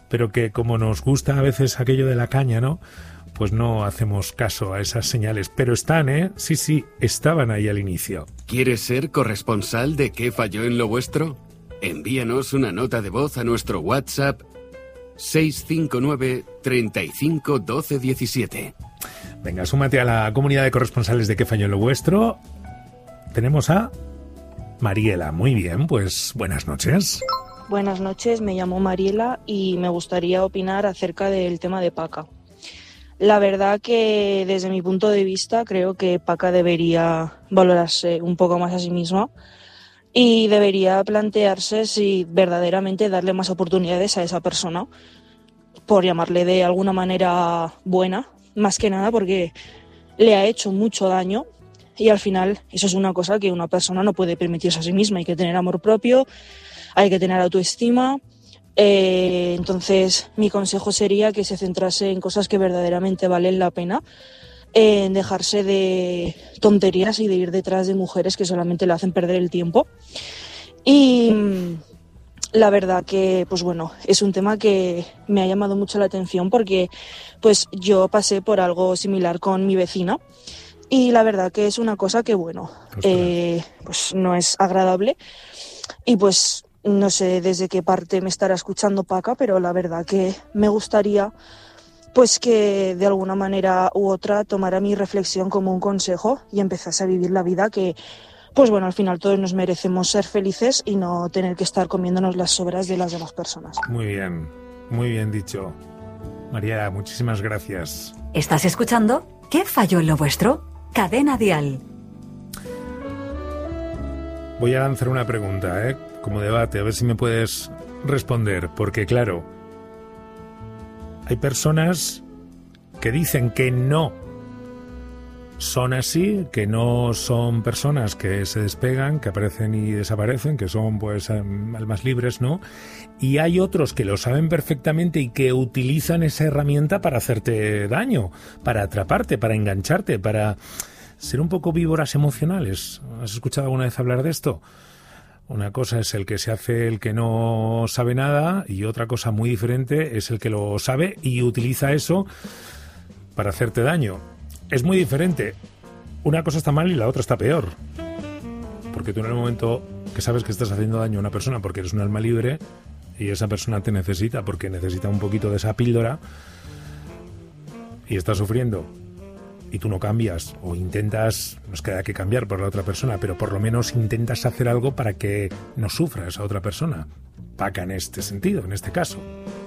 pero que como nos gusta a veces aquello de la caña, ¿no? Pues no hacemos caso a esas señales. Pero están, ¿eh? Sí, estaban ahí al inicio. ¿Quieres ser corresponsal de ¿Qué falló en lo vuestro? Envíanos una nota de voz a nuestro WhatsApp 659 35 12 17. Venga, súmate a la comunidad de corresponsales de ¿Qué falló en lo vuestro? Tenemos a Mariela. Muy bien, pues buenas noches. Buenas noches, me llamo Mariela y me gustaría opinar acerca del tema de Paca. La verdad que desde mi punto de vista creo que Paca debería valorarse un poco más a sí misma y debería plantearse si verdaderamente darle más oportunidades a esa persona, por llamarle de alguna manera buena, más que nada porque le ha hecho mucho daño y al final eso es una cosa que una persona no puede permitirse a sí misma. Hay que tener amor propio, hay que tener autoestima. Entonces mi consejo sería que se centrase en cosas que verdaderamente valen la pena, en dejarse de tonterías y de ir detrás de mujeres que solamente le hacen perder el tiempo. Y la verdad que, pues bueno, es un tema que me ha llamado mucho la atención porque pues yo pasé por algo similar con mi vecina y la verdad que es una cosa que, bueno, pues no es agradable y pues no sé desde qué parte me estará escuchando Paca, pero la verdad que me gustaría pues que de alguna manera u otra tomara mi reflexión como un consejo y empezase a vivir la vida que, pues bueno, al final todos nos merecemos ser felices y no tener que estar comiéndonos las sobras de las demás personas. Muy bien dicho. María, muchísimas gracias. ¿Estás escuchando? ¿Qué falló en lo vuestro? Cadena Dial. Voy a lanzar una pregunta, como debate, a ver si me puedes responder, porque claro, hay personas que dicen que no son así, que no son personas que se despegan, que aparecen y desaparecen, que son pues almas libres, ¿no? Y hay otros que lo saben perfectamente y que utilizan esa herramienta para hacerte daño, para atraparte, para engancharte, para ser un poco víboras emocionales. ¿Has escuchado alguna vez hablar de esto? Una cosa es el que se hace el que no sabe nada y otra cosa muy diferente es el que lo sabe y utiliza eso para hacerte daño. Es muy diferente. Una cosa está mal y la otra está peor. Porque tú en el momento que sabes que estás haciendo daño a una persona porque eres un alma libre y esa persona te necesita porque necesita un poquito de esa píldora y está sufriendo y tú no cambias o intentas, no es que haya que cambiar por la otra persona, pero por lo menos intentas hacer algo para que no sufra esa otra persona. Paca en este sentido, en este caso.